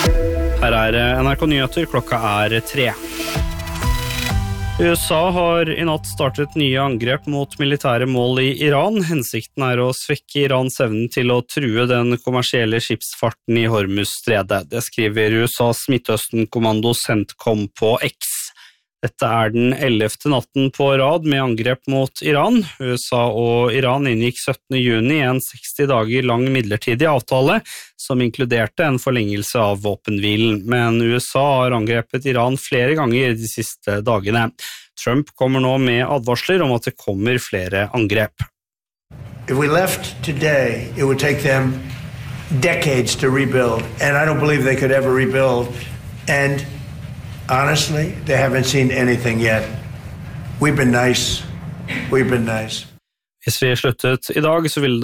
Her NRK Nyheter, klokka 3. USA har I natt startet nye angrep mot militære mål I Iran. Hensikten å svekke Irans evne til å true den kommersielle skipsfarten I Hormuzstredet. Det skriver USAs Midtøsten-kommando CENTCOM på X. Dette den 11. natten på rad med angrep mot Iran. USA og Iran inngikk 17. juni en 60 dager lang midlertidig avtale som inkluderte en forlengelse av våpenhvilen. Men USA har angrepet Iran flere ganger de siste dagene. Trump kommer nå med advarsler om at det kommer flere angrep. If we left today, it would take them decades to rebuild, and I don't believe they could ever rebuild. And honestly, they haven't seen anything yet. We've been nice. We've been nice. Hvis vi sluttet I dag, så ville